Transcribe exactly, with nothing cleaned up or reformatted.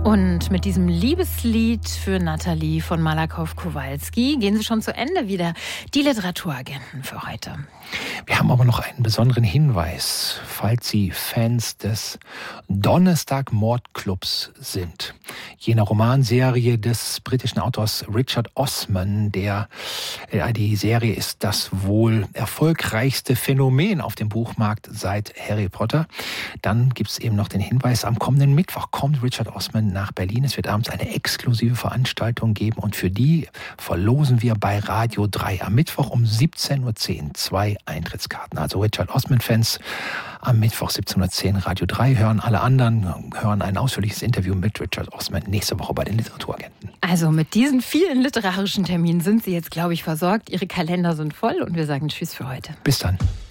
Und mit diesem Liebeslied für Nathalie von Malakow-Kowalski gehen Sie schon zu Ende wieder. Die Literaturagenten für heute. Wir haben aber noch einen besonderen Hinweis, falls Sie Fans des Donnerstag-Mordclubs sind. Jener Romanserie des britischen Autors Richard Osman, der äh, die Serie ist das wohl erfolgreichste Phänomen auf dem Buchmarkt seit Harry Potter. Dann gibt es eben noch den Hinweis, am kommenden Mittwoch kommt Richard Osman nach Berlin. Es wird abends eine exklusive Veranstaltung geben und für die verlosen wir bei Radio drei am Mittwoch um siebzehn Uhr zehn zwei Eintrittskarten. Also Richard Osman-Fans am Mittwoch siebzehn Uhr zehn Radio drei hören. Alle anderen hören ein ausführliches Interview mit Richard Osman nächste Woche bei den Literaturagenten. Also mit diesen vielen literarischen Terminen sind Sie jetzt, glaube ich, versorgt. Ihre Kalender sind voll und wir sagen Tschüss für heute. Bis dann.